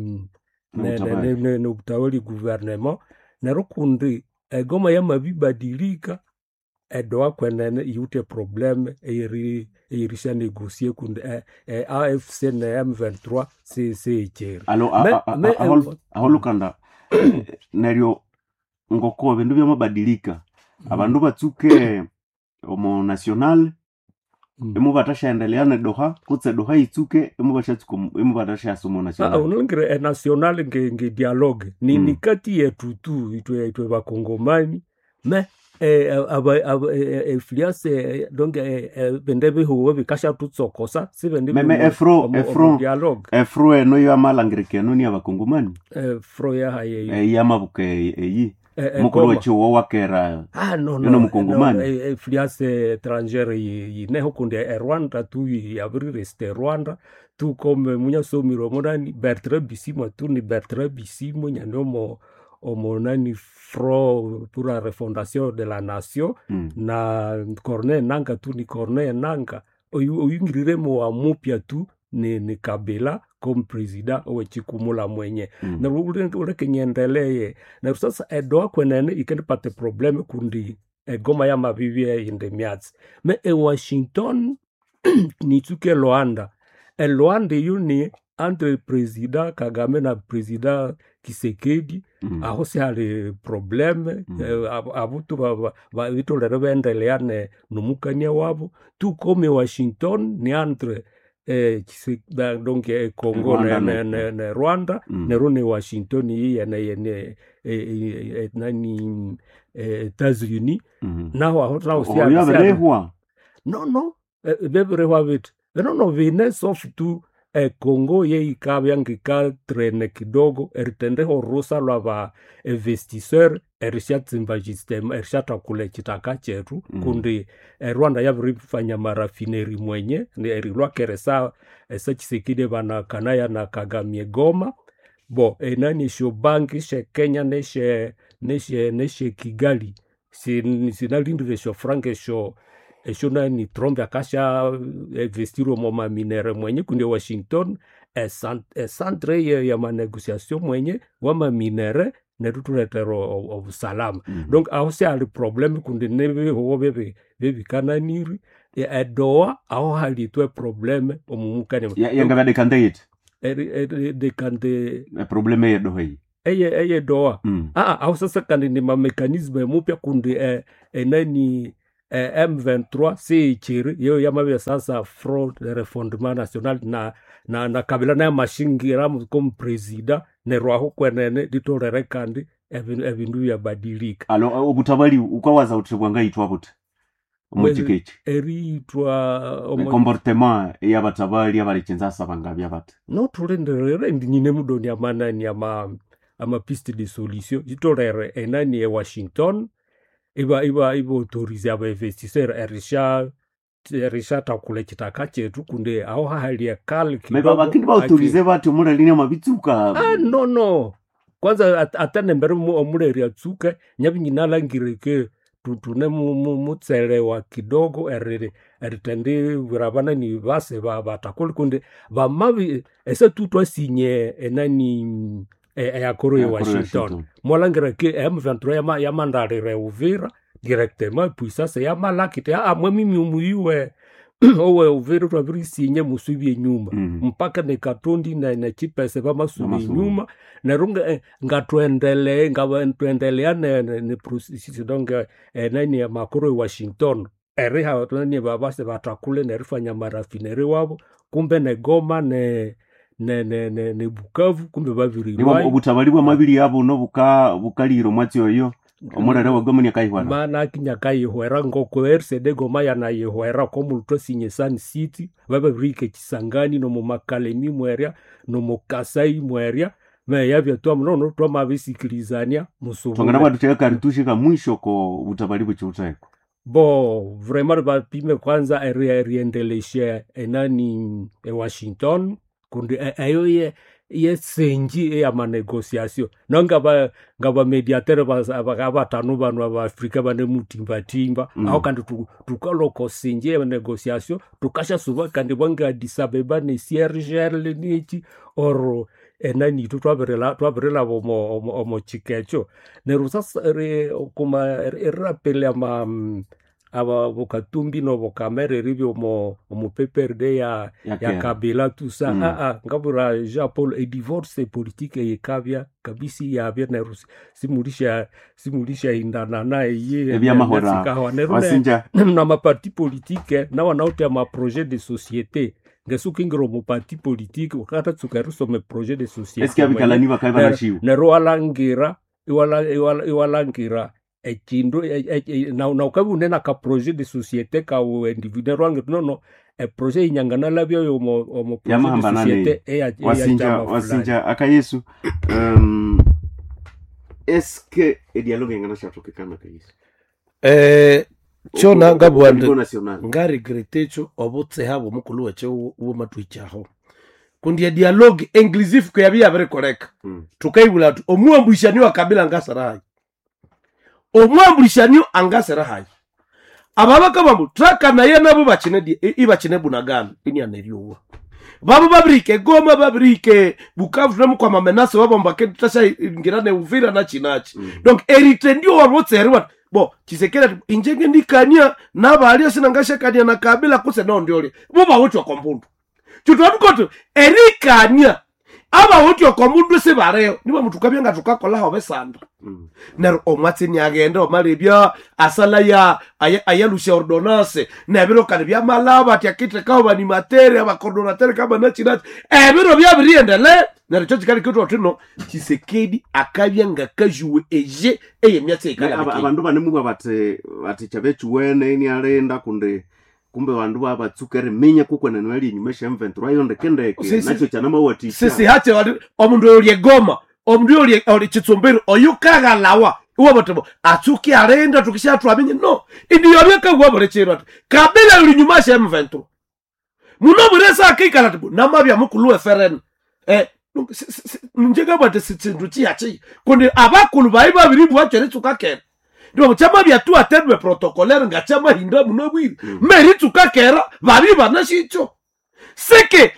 C: ne utawali gouvernement nero kundi Goma ya mabibadilika edoa kwenene yute probleme eyirisha negosier kundi AFC na M23 c'est cher
A: aholukanda neryo ngoko bindu byamabadilika abandu batsuke omo national emu batashaendelea na Doha kutse Doha itsuke emu batasha somo national
C: unongere national nge dialogue ni kati yetu tu itwe bakongomani me influence donc bendebe huwe bikasha tutsokosa sibende
A: efro no yamalangirike no ni abakongomani
C: efro ya haye
A: yamabuke eyi mukuru wecho wakera no mukongomani
C: influence étrangère ne hokunde Rwanda tu yabri reste Rwanda tu comme munya somiro modani Bertrand Bisimwa tu ni Bertrand Bisimwa nyanomo omonani Front pour la refondation de la nation na Corneille Nangaa tu ni Corneille Nangaa oyungirire mo amupya tu ni Kabila comme president owechikumula mwenye na ule kenyendeleye na sasa edoa kwenene ikendipate probleme kundi Goma ya mabibie inde miatsi me Washington ni tuke Luanda Luanda yuni entre president Kagame na president Kisekedi aho se hali probleme abutu vitolere bendeleane numukania wabo tu comme Washington ni entre donc Congo na Rwanda nerone Washington yi nani États-Unis naho aho
A: osia
C: no beberehwa vitu no vine sauf tu Congo ye ikabya ngika trene kidogo eritendeho rusa lwa ba investisseur erishatsimba system erishatakule chitaka chetu kundi Rwanda yabirifanya marafineri mwenye erilwa keresa esa Chisekedi bana kanaya na Kagame Goma bo enani sho banki she Kenya neshe Kigali sinalindire sho franke sho eshona ni Trump akasha investiro moma minere mwenye kundi Washington centre ya manegociation mwenye wama minere netutuletero obusalama donc aho se ali problème kundi nebe ho bebe kananiri edoa aho hali twe problème omumukane
A: yanga dekandate
C: dekande
A: problème yedo hei
C: eye doa aho sasa kandi ni mekanisme mupya kundi enani M23 si chiri yo yamabe sasa Front de Refondement National na Kabila na mashingira comme president ne rwaho kwenene ditorere kandi ebindu ya badilika
A: alo obutabali ukwawaza utibwanga itwa bute omukikechi
C: eritwa
A: comportement ya batabali abalichenza sabanga bya bata
C: no tulenderere ndinyine mudoni amanani ama piste de solution jitolere enani Washington iba autorize aba investisseur erisha takule chitaka chetu kunde aho hali kali
A: Meba bakindi ba autorize batu muri linya mabitsuka.
C: no kwanza atane mbere omure ria tsuka nyabinyina ngireke tutune mutselewa kidogo eritende virabana ni base batakuli kunde bamavi ese tutwa sinye enani yakoro ya Washington molangira ke M23 ya mandarire Uvira directement puissance ya malakite mimi umuywe owe Uvira twabiri sinye musubi nyuma mpaka ne katondi na chipese bamasubi nyuma na runga ngatwendelea ne processus donc nani ya makoro ya Washington eriha watani babase batakule na rifanya marafineri wabo kumbe ne Goma ne Bukavu kumbe babiri
A: niba ubutabari bwa mabiri yabo no bukaliro mwati oyo omurara wa Goma nyakayihwara
C: mana kinyakayihwera ngoko RCD Goma yanayihwera ko multo sinye Sun City babirike Kisangani no mu Makalemi mweria no mu Kasai mweria me yavya twa mnono twa mabisikilizania musubu
A: tongana baducheka karitushika mwisho ko utabari buchuteko
C: bo vraiment bapime kwanza eriendeleshe enani Washington kundi ayo ye senji ya manegociation nonga ngaba mediateur batanu banu aba Afrika bane mutimba aho kandi tukaloko senji ya negociation tukasha suba kandi banga Addis Abeba ne CIRGL nichi oro enani twaberela omo chikecho nerusa kuma rappel aba bokatumbi no bokamere ribyo mo PPRD ya Kabila tout ça ngabura Jean-Paul et divorce politique ye kavya kabisi ya vya nerusi simulisha indana na ye
A: ebya mahora wasinja
C: na maparti politique na wanaote ma projet de société ngesukingiro mu parti politique wakata tsukaruso me projet de société
A: est-ce qu'il y a bikalani bakaiba nashiu
C: nero iwalangira ekindu na ukabunena ka projet de société ka individuel wangu no projet inyangana labyo yo mo projet de société
A: wasinja akayesu est-ce que e dialogue ngana shatoke kama kayesu
D: chona ngabwande ngaregretecho obutse habo mukulu wache uwo matwichaho kundi dialogue inclusive ko yabi abere koreka tukaibula omuambulishani wa Kabila ngasarayi omwambulishani angasarayi ababaka bambu traka na ye nabo ibakine bunagana ini aneriyo babo babrike Goma babrike Bukavu namu kwa mamenaso babo mbake tasha ngirane Uvira na chinachi donc eritendio wabotserwa bo Chisekera injenge ndikania naba aliyo sinangasha kania na Kabila kuse no ndiole boba wotu wa kompundu chutotukoto erikania aba wotu wa kompundu se bareo niba mutukabyenga tukakola hobe sanda nero omwatsi nyagenda omalebya asala ya ayalusha ordonance nebiro kanibya malaba tyakite kawa ni materia ba coordinateur kama nachinachi ebiro byabiriendele nero chokikali kito otino Chisekedi akabyenga kajuwe eje eyemyatse ikala
A: abandu banemugwa bati chabechu wene ni arenda kunde kumbe bandu babatsukere menya kuko na nwali nyumesha M23 yonde kendeke nacho chanama wati
D: sisi hate omundu yoli Goma omundu yoli Chitsumbiro oyukaga lawa uwa botebo atsuki arenda tukisha twamenye no ndi yobeka uwa borechero Kabila yoli nyumasha M23 muno buresa akikala tibu namabya mukulu FRN njega bate sitsindu chiachi kundi abakulu baiba biribu wachere tsukakera ndo chama bya tu atedwe protocolaire ngachama hinda munobwiri meri tsukakera bari banashicho seke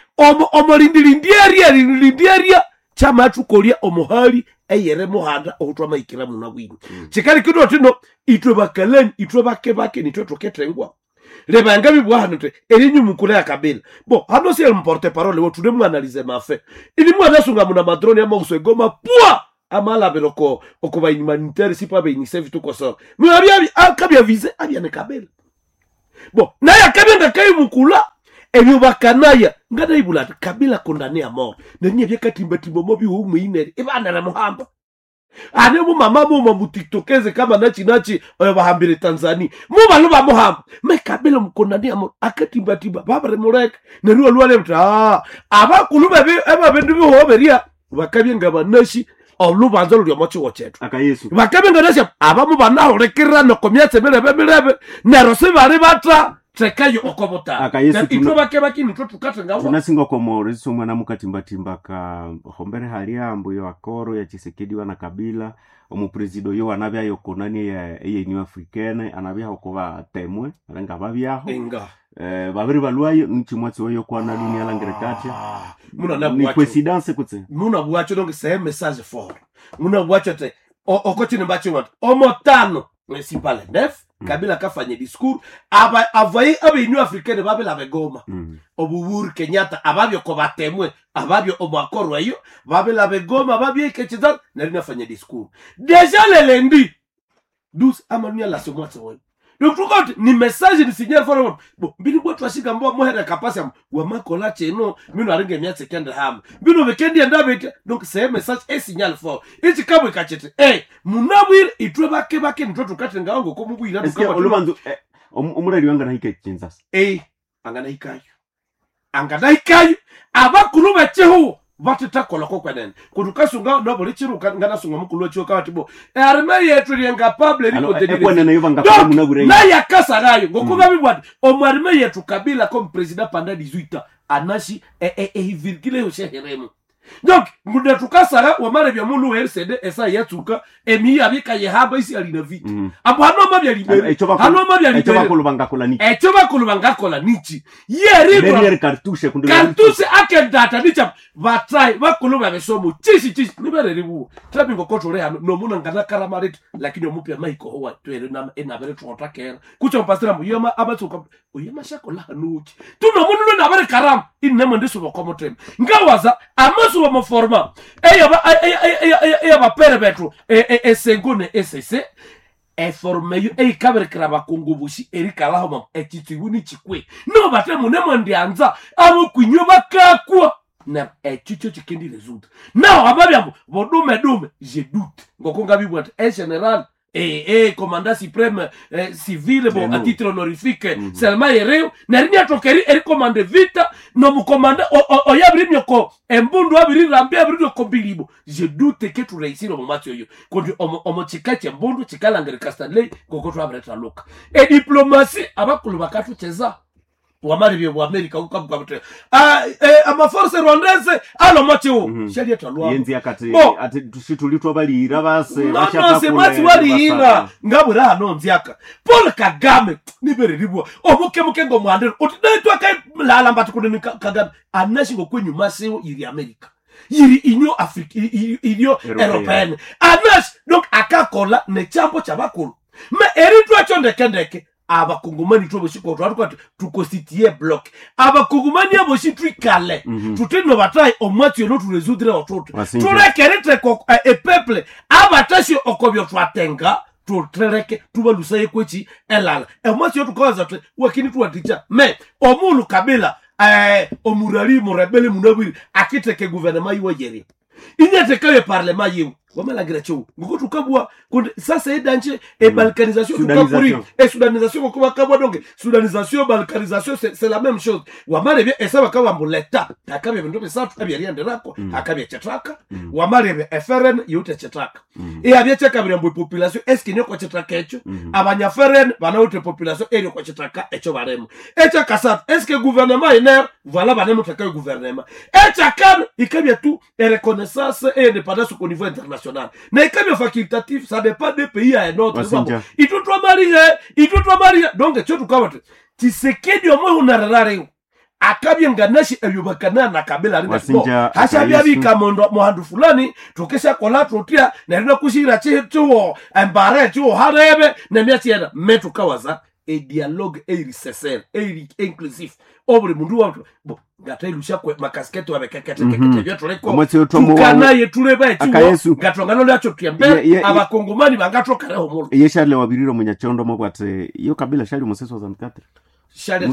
D: omolindilindiaria chama tukolia omuhali eyere muhanda otwa maikira munabwiri chikali kido tino itwe bakaleni itwe bakebake nitwe toketengwa lebanga bibwanute elinyu mukule ya Kabila bo hano si el porte parole wotu demu analyse mafe ili mwana sunga muna madrone ama usegoma pwa amala beloko okuba humanitaire si pa be initiative tout koso mais akabya vise abya ne Kabila bon na ya Kabila kai mukula ebyo bakanaya ngada ibula Kabila condamné à mort nani byeka timbatimbo mobi hu muineri ibana na muhamba ane mu mama mu mu tiktokeze kama nachi bahambire Tanzania mu baluba muhamba me Kabila mukondani amo akatimba babare murek ne ruwa luwa lebta abakuluba be aba bendu be hoberia bakabye ngaba nashi olubanza luli omochiwo chetu
A: akayesu
D: bakabengeresya abamu banahulekirira nokomyatse mirebe nero sibali bata tekayo okobota
A: Akayesu
D: itwe bakebaki nitwe tukatengawo
A: tunasinga komoro iso mwana mukatimbatimba ka hombere hali ambu yo akoro ya Chisekedi wana Kabila omupresido yo anabya yokonani ya New African anabya okoba temwe alenga babyaho
D: enga
A: babiri balwayo nchimwatsi yo kwana dunia langerekatya
D: muna
A: ni
D: nabwacho
A: coincidence kutse
D: muna bwacho donc c'est un message fort muna bwacho te okotini mbacho wat omotano principal nef Kabila kafanye discours avoye New African babela begoma obuhuru Kenyatta ababyo ko batemwe ababyo omakoro ayo babela begoma babyo kechiza nari nafanya discours déjà le lundi 12 amanuya la semence wewe donc tout ni message ni signal for bon bini bwatu ashika mbo mohere kapasi wa makola cheno mino aringe myatse kende ham bino bekendi ndabe donc c'est un message et signal fort ichi kabwe kachete munabwire itwe bake nitwe tukatenga ngo ko mubwira
A: eske olubanzu omurari wangana hike kinzasa
D: angana hikayo abakuru bacheho batitakola ko kwenene kutukasunga nobole chiruka ngana sunga mukulu cyo kawatibo arme yetu yenga public liko
A: ekwenene yo banga munabure
D: na yakasa nayo ngokuba bibwati omwarme yetu Kabila comme président pendant 18 ans anashi virgule yo sheheremu donc ngude tukasara wamare bya mulu RCD esa yatuka emi abika yehaba isi alina vita abo hano mabya libere hano mabya libere echo bakulubanga kola nichi yeri
A: cartouche
D: akendata nicha batrai bakuluba besomo chichi nibere ribu trabi ngokotore hano no muna ngana karamarit lakini omupya maiko owa twere na enabere trontakera kucho pastora muyoma abatuka uyema shakola hanuchi tuno munu na bare karam inemo ndiso bokomotem ngawaza amaso wa forma eya ba pere betro sengone SC forme yo kabere kraba kongobushi erika lahoma etitibuni chikwe no batemu nemo ndianza abo kwinyo bakakwa na echicho chikendi result now ababyambo bodume je doute ngokonga bibwata general commandant suprême civil bon à titre honorifique seulement ereo nari atokeri commande vita no mu commandant oyabiri myoko embundu abiri rambi abiri ko bilibo je doute que tu réussir au match yo kondi omo chikache embundu chikalangere Castanley koko to abreta loka diplomatie abakulu bakatu cheza wamari byo America ukabukabute ama force rwandaise alo macho shali etalwa
A: yenzi akati ati tushitulitwa balira base
D: bashaka mati walira ngabura hano nziaka Paul Kagame nibere ribwa omuke ngo mwandero otidetwa kai lala mbati kunini Kagame anashi ngo kwenyu masewo iri America yiri Union Afrique Union Européenne anashi donc akakola ne chambo chabakulu me eritwa chondekendeke abakongomani tuboshiko twatwa tukonstituer bloc abakongomani aboshitwikale tutino batai omwati no turesoudre ototo turekerete ko peuple abatashi okobyo twatenga tutrereke tubalusaye kwechi elala omwati yo tukoza wakini tuwaticha me omulu Kabila omurali murebele munabiri akiteke gouvernement yiwe yeri inyatekaye parlement yiwe wamela gracho ngokutu kabwa sasa edanche balkanisation tukapuri sudanisation ko bakabwa donc sudanisation balkanisation c'est la même chose wamale bien esa bakaba mbuleta akabe ndo besatu abya ndirako akabe chetraka wamale FRN yote chetraka abya chakabira mbo population est-ce que nyoko chetraka echo abanya FRN banaote population eri ko chetraka echo baremo echa kasat est-ce que gouvernement iner voilà banemo takaye gouvernement echa kan ikabya tout reconnaissance et indépendance au niveau international. Mais comme facultatif, ça dépend des pays à un autre. Il tout toi marié. Donc, tu Tshisekedi au moins on a raré. Akabi nganashi ayubakana na Kabila ringa. Hashabia bika mohandu fulani, tukesha kola trotia, na rina kushira chuo, ambare chuo harebe, na miatiana, metu kawaza, dialogue sincère, inclusif. Obre mundu wa bo gata ilusha kwa makasketo abekekete byetu leko tukana yetuleba ekiwo gatongano lyacho tuyambe abakongomani bangatoka reho mulu
A: yeshale wabiriro munyachondo mobwate yo Kabila shali museso za mkate
D: shali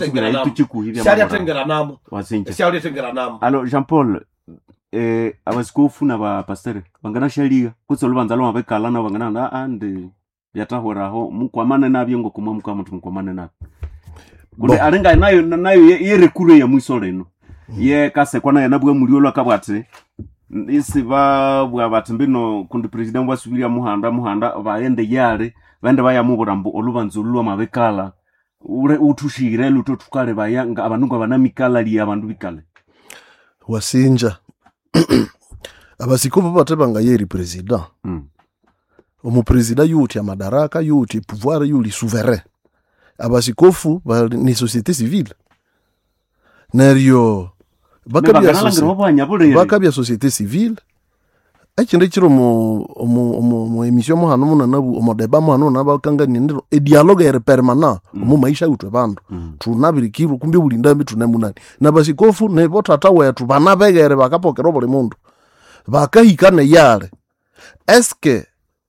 D: tengera namo shali tengera namo
A: alors Jean Paul abaskofu na ba pasteur bangana shaliga kutso lubanza lo mabekala na bangana na ande yatahoraho mukwamana nabyo ngo kumwa mukwamutu mukwamana nabyo Kule arenga nayo ye rekuru ya mwisho leno. Ye kase kwana ya nabwe muliolo akabwate. isi bwa batimbino kundi president wasubiria muhanda baende yale bende bayamubura mbu olubanzulwa mabekala utushire luto tukale bayanga abantu abanamikala li abantu bikale
B: wasinja abasikofu batebanga yeri president omupresident yuti amadaraka yuti pouvoir yuli souverain abasikofu ni société civile neryo bakabya société civile ekindi kiro mu emission mo hano munanabu omodeba mo hano nabakanga ndiro dialogue ere permanent mu maisha utwe bantu tunabirikiru kumbi bulindambi tunemunani nabasikofu nebo tata wetu banabegere bakapokera buli mundu bakahikane yale eske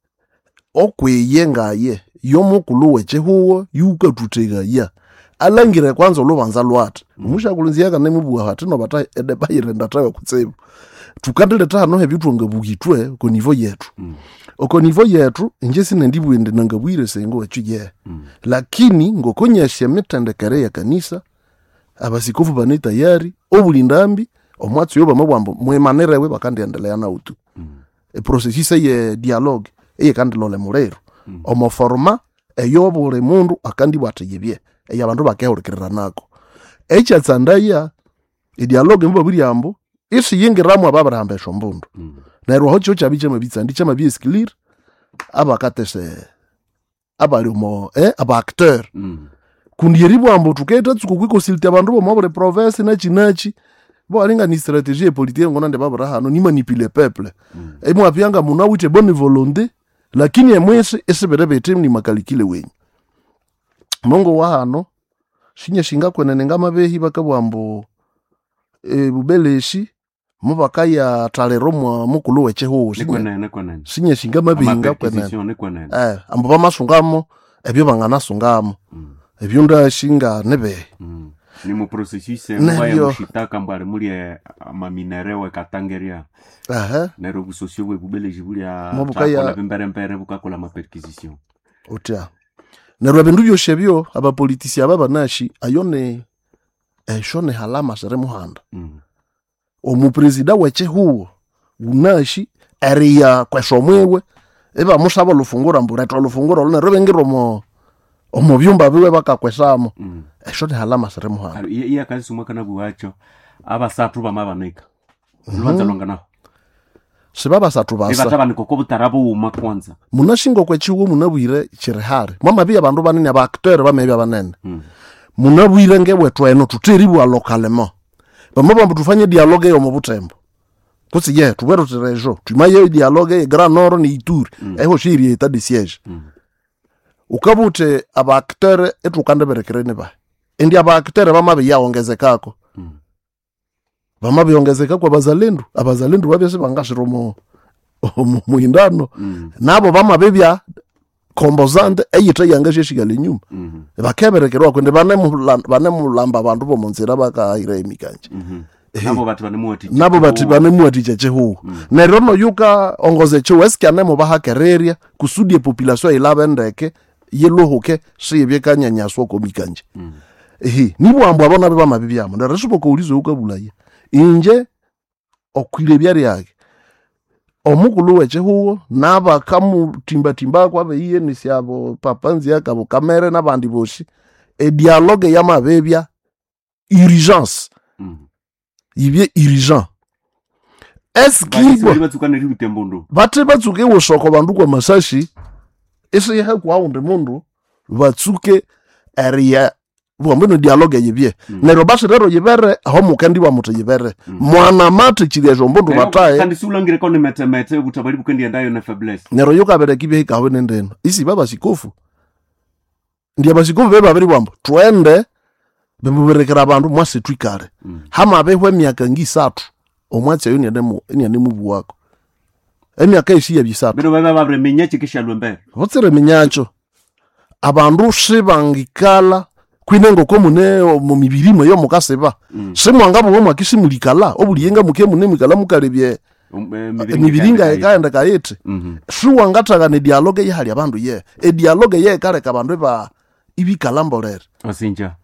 B: okweyengaye yomukulu wechehuwo yuka tutegaya alangire kwanza olubanza lwati musha kulunziya kane mubuwa hati no bata edebayire ndatawe kutsebo tukandele tano hebitu ngabugitwe ko nivo yetu oko nivo yetu nje sine ndibwende nangabwire sengo wachuje lakini ngokonyesha mitandekere ya kanisa abasikofu bane tayari obulindambi omwatsi yoba mabwambo mwemanere bakandi endelea na utu processus ye dialogue kandilole mulero omoforma eyobule mundu akandi bwateyebye abantu bakehulekera nako echatsandaya dialogue mbabiri ambo isi yingiramu ababaramba eshombundu nerwo hocho chabiche mabitsa ndicha mabies clear abakatese abali mo aba acteur kundiribu ambo tuketa tsukukwiko silti abantu bo mabure province na chinachi bo alinga ni strategie politique ngona ndebabura hano ni manipule peuple emo apianga munawite bonne volonté lakini emwese esebere ni makalikile wenyu mongo wa hano shinye shinga kwenene ngamabehi bakabwambo bubeleshi mubakaya talero mukulu wecheho shinye shinga mabinga kwenene ambo bamasungamo ebyo banganasungamo ebyo ndashinga nebe
A: ni mu processus mbaye mushitaka mbale muri amaminere we katangeria nero busosio we bubeleji bulia takola bimberempere bukakola maperquisition
B: otia nero bindu byoshebyo abapolitisia babanashi ayone shone halama sere muhanda omupresident weche huo unashi area kweshomwewe eba musaba lufungura mbureto lufungura lone robengiromo omubyumba biwe bakakwesamo shone halama sere muhanda
A: iya kazi sumaka na buwacho abasatu bamabanika lubanza longana
B: sibaba satu basa
A: bataba nikoko butarabu uma kwanza
B: munashingo kwechiwo munabwire chirihare mama bia bandu banene ba acteur bamebya banene munabwire ngebwethu eno tuteribu localement bamaba tufanye dialogue yo mubutembo kutsi ye tuwero terejo tumaye dialogue Grand Nord ni Ituri eho shiri eta de siège ukabute aba acteur etukande berekerene ba endi aba acteur bamabe yaongezekako bamabyongezeka kwa abazalendo babese bangashiromo muindano nabo bamabebya kombozante eyita yangashe shigale nyuma bakeberekerwa kwende bane mulamba abantu bo munzira bakaira emikanje nabo bati banemuati chechehu nerono yuka ongoze cheweske mo bahakereria kusudie population ilabendeke yelohoke shibye kanyanyaswa ko mikanje nibo ambo abona bamabebyamo ndareshupo ko ulizo ukabulaye inje okwile byari yake omukulu weche huo naba kamutimba kwa beiye nisiabo papanzi yakabo kamere nabandi boshi dialogue ya mabebya urgence ibye urgent eskibo bate batsuke woshoko bandu kwa masashi ese yehe kwa unde mundu batsuke area bwambeno dialogue yebye nero bashirero yibere aho mukandi wa muto yibere mwana mate chilejo mbundu bataye
A: kandi sulangire ko ni metemete butabali bukendi ndayo na faiblesse
B: nero yoka bere kibe kawe nendeno isi baba sikofu ndiye basikofu beba beri bwambo twende bemuberekera abantu mwase twikare hama behwe myaka ngisatu omwatse yoni ndemu buwako emyaka ishiya bisatu
A: bero baba babremenya chikishalwe mbere
B: hotsere minyacho abantu shibangikala kwinengo komune mu mibirimo yo mukaseba semwangabo wo mwakisimulikala obuliyenga muke mune mikala mukalebye emibiringa ekaenda kayete shuwangataka ne dialogue ye hali abantu ye dialogue ye kale kabandu ba ibikala mbolere
A: osinja